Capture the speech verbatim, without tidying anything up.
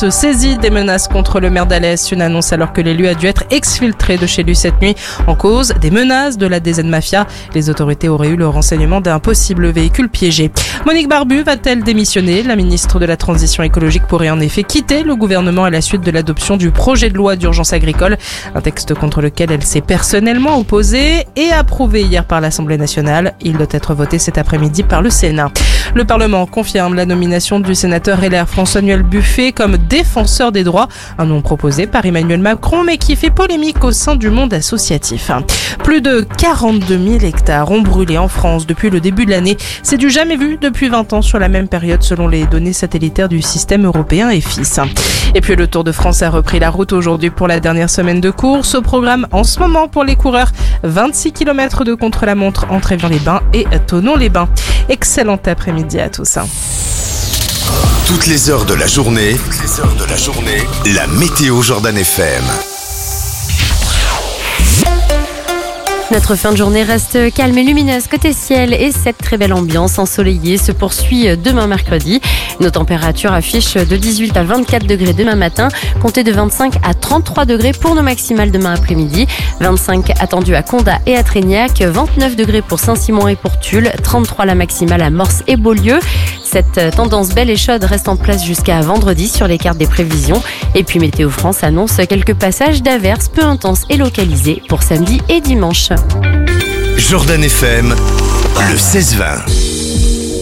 se saisit des menaces contre le maire d'Alès. Une annonce alors que l'élu a dû être exfiltré de chez lui cette nuit en cause des menaces de la D Z Mafia. Les autorités auraient eu le renseignement d'un possible véhicule piégé. Monique Barbu va-t-elle démissionner? La ministre de la Transition écologique pourrait en effet quitter le gouvernement à la suite de l'adoption du projet de loi d'urgence agricole, un texte contre lequel elle s'est personnellement opposée et approuvé hier par l'Assemblée nationale. Il doit être voté cet après-midi par le Sénat. Le Parlement confirme la nomination du sénateur L R François-Noël Buffet comme défenseur des droits, un nom proposé par Emmanuel Macron mais qui fait polémique au sein du monde associatif. Plus de quarante-deux mille hectares ont brûlé en France depuis le début de l'année. C'est du jamais vu depuis vingt ans sur la même période selon les données satellitaires du système européen E F I S. Et puis le Tour de France a repris la route aujourd'hui pour la dernière semaine de course. Au programme en ce moment pour les coureurs, vingt-six kilomètres de contre-la-montre entre Évian-les-Bains et Thonon-les-Bains. Excellent après-midi à tous. Toutes les heures de la journée, toutes les heures de la journée, la météo Jordan F M. Notre fin de journée reste calme et lumineuse côté ciel et cette très belle ambiance ensoleillée se poursuit demain mercredi. Nos températures affichent de dix-huit à vingt-quatre degrés demain matin, comptez de vingt-cinq à trente-trois degrés pour nos maximales demain après-midi. vingt-cinq attendus à Condat et à Trégnac, vingt-neuf degrés pour Saint-Simon et pour Tulle, trente-trois la maximale à Morse et Beaulieu. Cette tendance belle et chaude reste en place jusqu'à vendredi sur les cartes des prévisions. Et puis Météo France annonce quelques passages d'averses peu intenses et localisés pour samedi et dimanche. Jordan F M, le seize vingt.